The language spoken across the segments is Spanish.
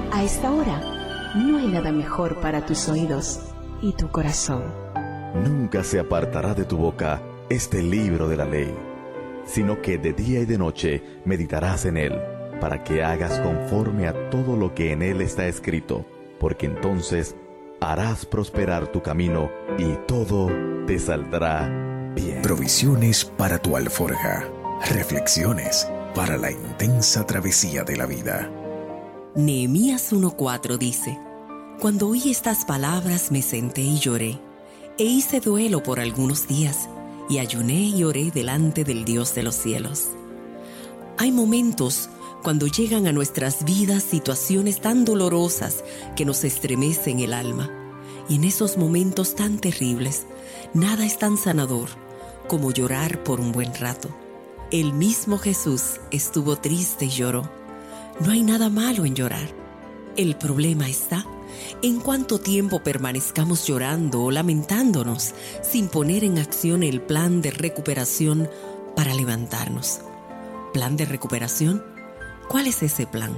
A esta hora, no hay nada mejor para tus oídos y tu corazón. Nunca se apartará de tu boca este libro de la ley, sino que de día y de noche meditarás en él, para que hagas conforme a todo lo que en él está escrito, porque entonces harás prosperar tu camino y todo te saldrá bien. Provisiones para tu alforja. Reflexiones para la intensa travesía de la vida. Nehemías 1:4 dice: Cuando oí estas palabras me senté y lloré, e hice duelo por algunos días, y ayuné y oré delante del Dios de los cielos. Hay momentos cuando llegan a nuestras vidas situaciones tan dolorosas que nos estremecen el alma. Y en esos momentos tan terribles, nada es tan sanador como llorar por un buen rato. El mismo Jesús estuvo triste y lloró. No hay nada malo en llorar. El problema está en cuánto tiempo permanezcamos llorando o lamentándonos sin poner en acción el plan de recuperación para levantarnos. ¿Plan de recuperación? ¿Cuál es ese plan?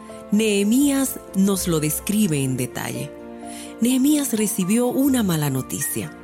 Nehemías nos lo describe en detalle. Nehemías recibió una mala noticia.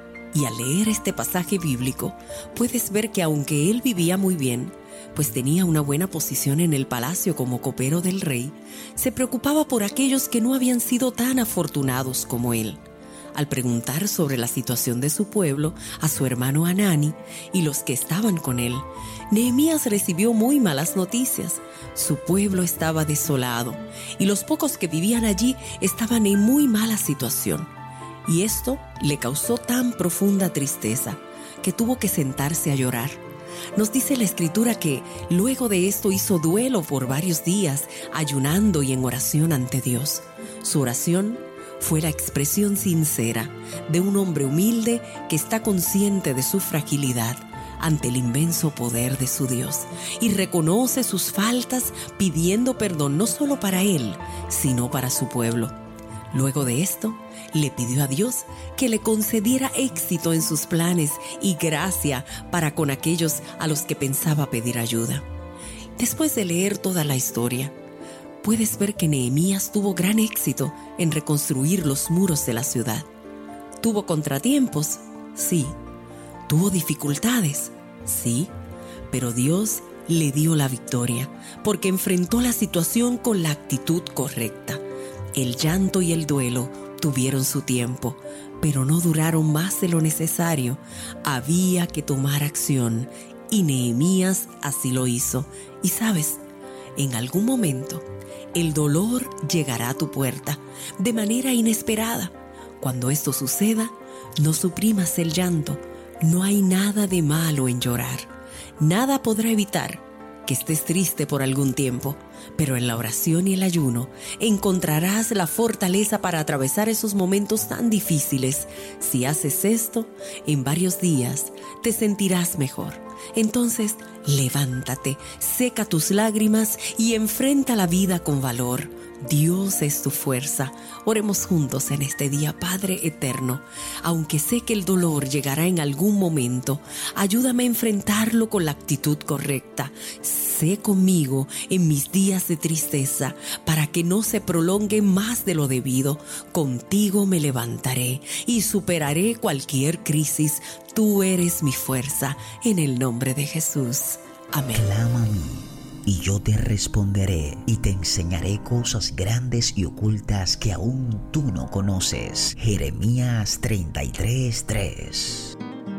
Y al leer este pasaje bíblico, puedes ver que aunque él vivía muy bien, pues tenía una buena posición en el palacio como copero del rey, se preocupaba por aquellos que no habían sido tan afortunados como él. Al preguntar sobre la situación de su pueblo a su hermano Hanani y los que estaban con él, Nehemías recibió muy malas noticias. Su pueblo estaba desolado y los pocos que vivían allí estaban en muy mala situación. Y esto le causó tan profunda tristeza que tuvo que sentarse a llorar. Nos dice la Escritura que luego de esto hizo duelo por varios días, ayunando y en oración ante Dios. Su oración fue la expresión sincera de un hombre humilde que está consciente de su fragilidad ante el inmenso poder de su Dios y reconoce sus faltas pidiendo perdón no solo para él, sino para su pueblo. Luego de esto, le pidió a Dios que le concediera éxito en sus planes y gracia para con aquellos a los que pensaba pedir ayuda. Después de leer toda la historia, puedes ver que Nehemías tuvo gran éxito en reconstruir los muros de la ciudad. ¿Tuvo contratiempos? Sí. ¿Tuvo dificultades? Sí. Pero Dios le dio la victoria porque enfrentó la situación con la actitud correcta. El llanto y el duelo tuvieron su tiempo, pero no duraron más de lo necesario. Había que tomar acción y Nehemías así lo hizo. Y sabes, en algún momento el dolor llegará a tu puerta de manera inesperada. Cuando esto suceda, no suprimas el llanto. No hay nada de malo en llorar. Nada podrá evitar que estés triste por algún tiempo, pero en la oración y el ayuno encontrarás la fortaleza para atravesar esos momentos tan difíciles. Si haces esto, en varios días te sentirás mejor. Entonces, levántate, seca tus lágrimas y enfrenta la vida con valor. Dios es tu fuerza. Oremos juntos en este día. Padre eterno, aunque sé que el dolor llegará en algún momento, ayúdame a enfrentarlo con la actitud correcta. Sé conmigo en mis días de tristeza para que no se prolongue más de lo debido. Contigo me levantaré y superaré cualquier crisis. Tú eres mi fuerza. En el nombre de Jesús. Amén. Clama a mí y yo te responderé y te enseñaré cosas grandes y ocultas que aún tú no conoces. Jeremías 33:3.